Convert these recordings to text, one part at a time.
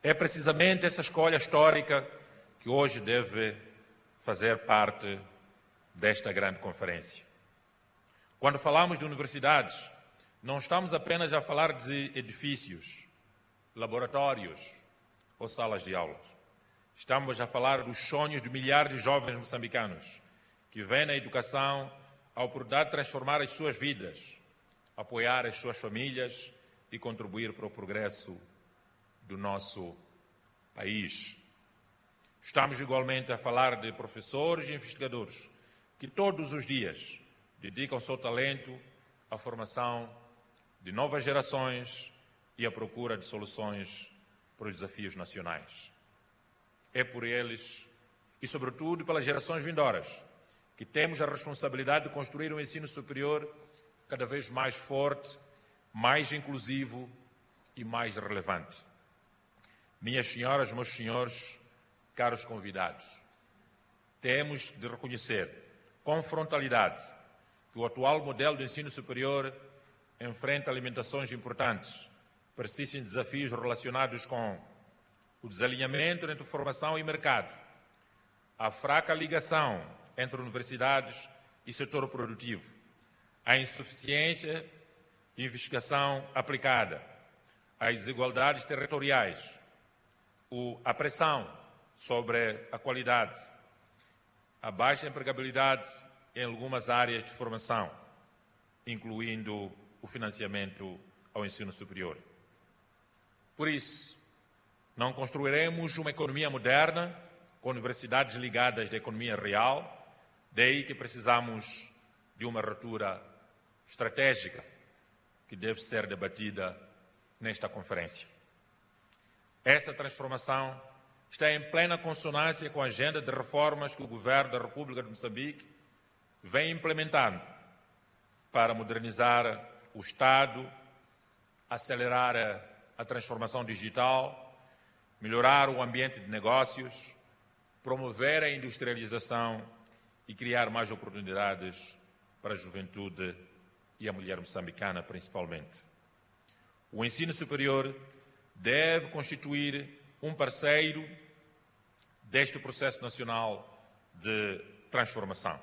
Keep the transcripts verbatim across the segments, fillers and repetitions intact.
É precisamente essa escolha histórica que hoje deve fazer parte desta grande conferência. Quando falamos de universidades, não estamos apenas a falar de edifícios, laboratórios ou salas de aulas. Estamos a falar dos sonhos de milhares de jovens moçambicanos que veem na educação a oportunidade de transformar as suas vidas, apoiar as suas famílias e contribuir para o progresso do nosso país. Estamos igualmente a falar de professores e investigadores que todos os dias dedicam o seu talento à formação de novas gerações e à procura de soluções para os desafios nacionais. É por eles e, sobretudo, pelas gerações vindouras que temos a responsabilidade de construir um ensino superior cada vez mais forte, mais inclusivo e mais relevante. Minhas senhoras, meus senhores, caros convidados, temos de reconhecer com frontalidade que o atual modelo de ensino superior enfrenta limitações importantes, persistem desafios relacionados com o desalinhamento entre formação e mercado, a fraca ligação entre universidades e setor produtivo, a insuficiência de investigação aplicada, as desigualdades territoriais, a pressão sobre a qualidade, a baixa empregabilidade em algumas áreas de formação, incluindo o financiamento ao ensino superior. Por isso, não construiremos uma economia moderna com universidades ligadas à economia real, daí que precisamos de uma ruptura estratégica que deve ser debatida nesta conferência. Essa transformação está em plena consonância com a agenda de reformas que o Governo da República de Moçambique vem implementando para modernizar o Estado, acelerar a transformação digital, melhorar o ambiente de negócios, promover a industrialização e criar mais oportunidades para a juventude e a mulher moçambicana, principalmente. O ensino superior deve constituir um parceiro deste processo nacional de transformação.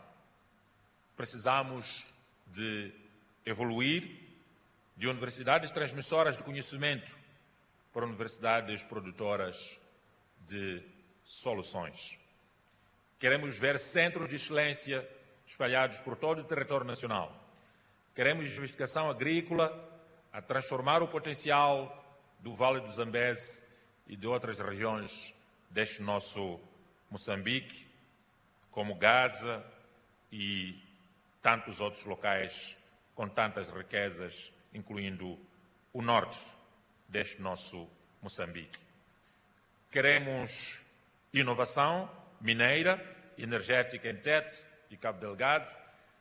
Precisamos de evoluir de universidades transmissoras de conhecimento para universidades produtoras de soluções. Queremos ver centros de excelência espalhados por todo o território nacional. Queremos investigação agrícola a transformar o potencial do Vale do Zambeze e de outras regiões deste nosso Moçambique, como Gaza e tantos outros locais com tantas riquezas, incluindo o norte deste nosso Moçambique. Queremos inovação mineira, energética em Tete e Cabo Delgado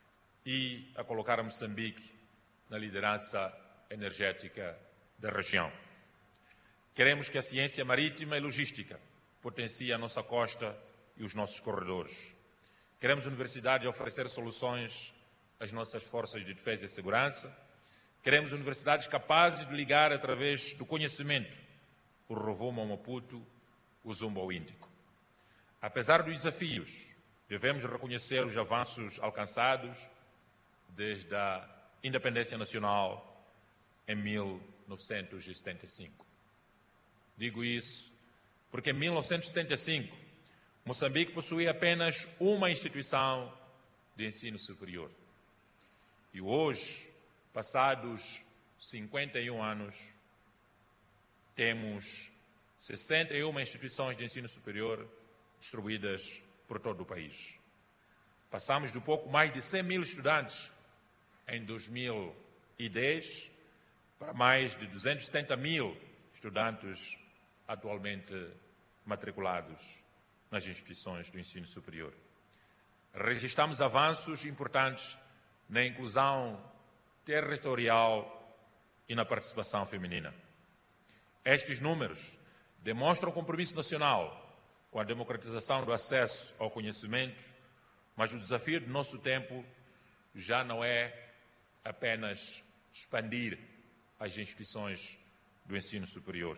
e a colocar a Moçambique na liderança energética da região. Queremos que a ciência marítima e logística potencie a nossa costa e os nossos corredores. Queremos universidades a oferecer soluções às nossas forças de defesa e segurança. Queremos universidades capazes de ligar através do conhecimento o Rovuma ao Maputo, o Zumba ao Índico. Apesar dos desafios, devemos reconhecer os avanços alcançados desde a independência nacional em mil novecentos e setenta e cinco. Digo isso porque em mil novecentos e setenta e cinco, Moçambique possuía apenas uma instituição de ensino superior. E hoje, passados cinquenta e um anos, temos sessenta e uma instituições de ensino superior distribuídas por todo o país. Passamos de pouco mais de cem mil estudantes em dois mil e dez para mais de duzentos e setenta mil estudantes atualmente matriculados nas instituições do ensino superior. Registramos avanços importantes na inclusão territorial e na participação feminina. Estes números demonstram o compromisso nacional com a democratização do acesso ao conhecimento, mas o desafio do nosso tempo já não é apenas expandir as instituições do ensino superior.